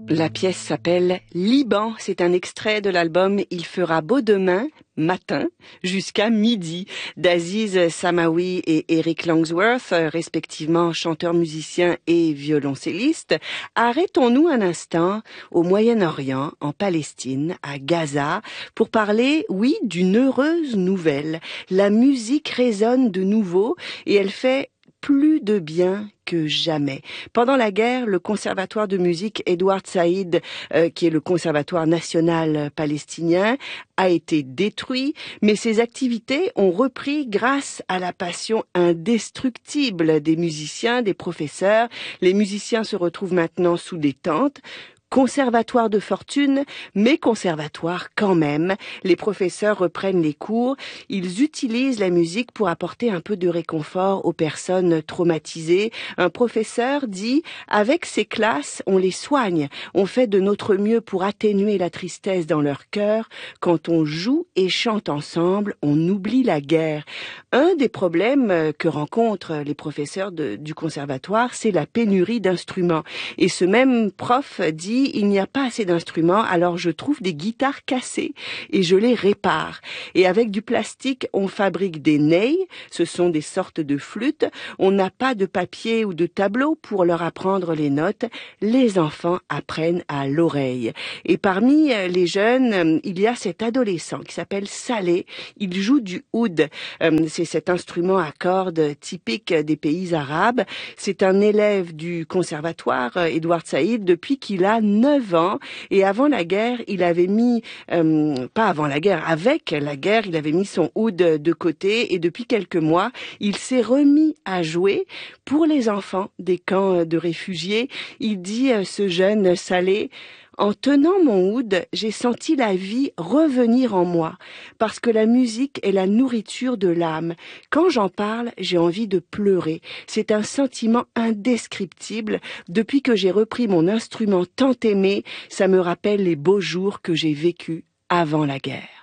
La pièce s'appelle Liban. C'est un extrait de l'album Il fera beau demain, matin, jusqu'à midi, d'Aziz Samawi et Eric Langsworth, respectivement chanteurs, musiciens et violoncellistes. Arrêtons-nous un instant au Moyen-Orient, en Palestine, à Gaza, pour parler, oui, d'une heureuse nouvelle. La musique résonne de nouveau et elle fait plus de bien que jamais. Pendant la guerre, le conservatoire de musique Edward Said, qui est le conservatoire national palestinien, a été détruit, mais ses activités ont repris grâce à la passion indestructible des musiciens, des professeurs. Les musiciens se retrouvent maintenant sous des tentes. Conservatoire de fortune, mais conservatoire quand même. Les professeurs reprennent les cours. Ils utilisent la musique pour apporter un peu de réconfort aux personnes traumatisées. Un professeur dit « Avec ces classes, on les soigne. On fait de notre mieux pour atténuer la tristesse dans leur cœur. Quand on joue et chante ensemble, on oublie la guerre. » Un des problèmes que rencontrent les professeurs du conservatoire, c'est la pénurie d'instruments. Et ce même prof dit il n'y a pas assez d'instruments, alors je trouve des guitares cassées et je les répare. Et avec du plastique, on fabrique des ney, ce sont des sortes de flûtes. On n'a pas de papier ou de tableau pour leur apprendre les notes. Les enfants apprennent à l'oreille. Et parmi les jeunes, il y a cet adolescent qui s'appelle Saleh. Il joue du oud. C'est cet instrument à cordes typique des pays arabes. C'est un élève du conservatoire Edward Said depuis qu'il a 9 ans, et avant la guerre, il avait mis, pas avant la guerre, avec la guerre, il avait mis son oud de côté, et depuis quelques mois, il s'est remis à jouer pour les enfants des camps de réfugiés. Il dit, ce jeune Saleh, en tenant mon oud, j'ai senti la vie revenir en moi, parce que la musique est la nourriture de l'âme. Quand j'en parle, j'ai envie de pleurer. C'est un sentiment indescriptible. Depuis que j'ai repris mon instrument tant aimé, ça me rappelle les beaux jours que j'ai vécus avant la guerre.